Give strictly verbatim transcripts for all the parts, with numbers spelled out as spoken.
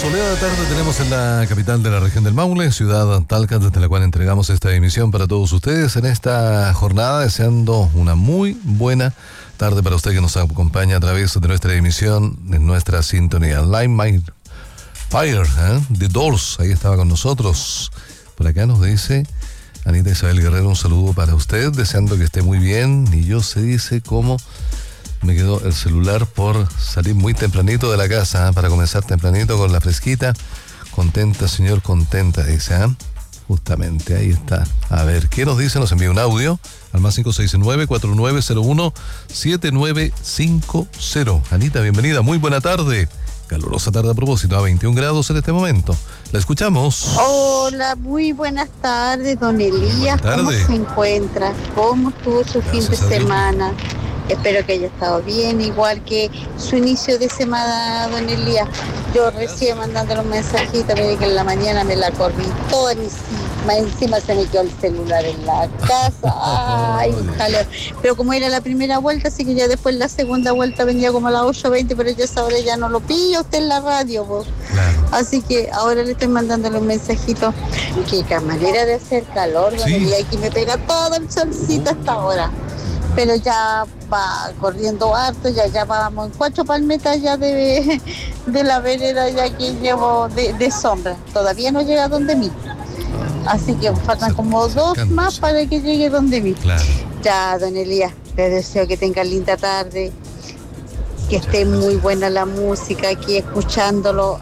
Soleada tarde tenemos en la capital de la región del Maule, ciudad Talca, desde la cual entregamos esta emisión para todos ustedes en esta jornada, deseando una muy buena tarde para usted que nos acompaña a través de nuestra emisión, en nuestra sintonía. Light My Fire, ¿eh? The Doors, ahí estaba con nosotros. Por acá nos dice Anita Isabel Guerrero, un saludo para usted, deseando que esté muy bien. Y yo se dice cómo me quedó el celular por salir muy tempranito de la casa, ¿eh? Para comenzar tempranito con la fresquita. Contenta, señor, contenta, dice, ¿eh? Justamente, ahí está. A ver, ¿qué nos dice? Nos envía un audio al más cinco seis nueve, cuatro nueve cero uno, siete nueve cinco cero. Anita, bienvenida, muy buena tarde. Calurosa tarde a propósito, a veintiún grados en este momento. La escuchamos. Hola, muy buenas tardes, don Elías. Buenas tardes. ¿Cómo se encuentra? ¿Cómo estuvo su Gracias fin de a Dios. semana? Espero que haya estado bien, igual que su inicio de semana, don Elías. Yo recién mandándole un mensajito, me dije que en la mañana me la corrí toda encima, encima se me quedó el celular en la casa. Ay, ojalá. Pero como era la primera vuelta, así que ya después la segunda vuelta venía como a las ocho veinte, pero yo esa hora ya no lo pillo usted en la radio, po. Claro. Así que ahora le estoy mandándole un mensajito. Qué manera de hacer calor, don Sí. Elías, aquí me pega todo el solcito hasta ahora. Pero ya va corriendo harto, ya, ya vamos en cuatro palmetas ya de, de la vereda ya que llevo de, de sombra. Todavía no llega donde mí. Así que faltan como dos más para que llegue donde mí. Claro. Ya, don Elías, le deseo que tenga linda tarde, que esté muy buena la música aquí escuchándolo,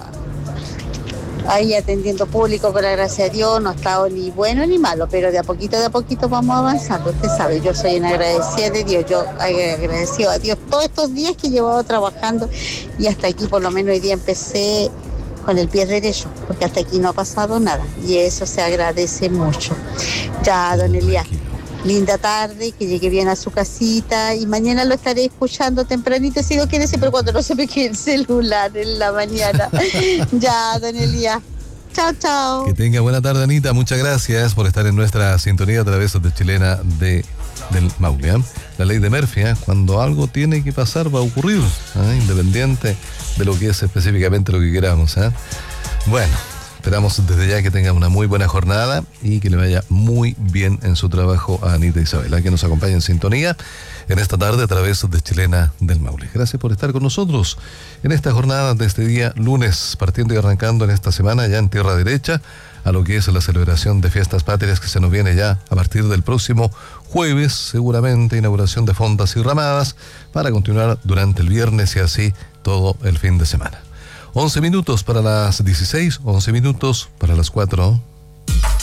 ahí atendiendo público, con la gracia de Dios, no ha estado ni bueno ni malo, pero de a poquito, de a poquito vamos avanzando. Usted sabe, yo soy una agradecida de Dios, yo agradecido a Dios todos estos días que he llevado trabajando y hasta aquí por lo menos hoy día empecé con el pie derecho, porque hasta aquí no ha pasado nada y eso se agradece mucho. Ya, don Elías, linda tarde, que llegue bien a su casita y mañana lo estaré escuchando tempranito si Dios quiere, pero cuando no se me quede el celular en la mañana. Ya, don Elías. Chao, chao. Que tenga buena tarde, Anita. Muchas gracias por estar en nuestra sintonía a través de Chilena de, del Maule, ¿eh? La ley de Murphy, ¿eh? Cuando algo tiene que pasar va a ocurrir, ¿eh? Independiente de lo que es específicamente lo que queramos, ¿eh? Bueno, esperamos desde ya que tenga una muy buena jornada y que le vaya muy bien en su trabajo a Anita Isabel, que nos acompaña en sintonía en esta tarde a través de Chilena del Maule. Gracias por estar con nosotros en esta jornada de este día lunes, partiendo y arrancando en esta semana ya en tierra derecha a lo que es la celebración de fiestas patrias que se nos viene ya a partir del próximo jueves, seguramente inauguración de fondas y ramadas para continuar durante el viernes y así todo el fin de semana. once minutos para las dieciséis, once minutos para las cuatro.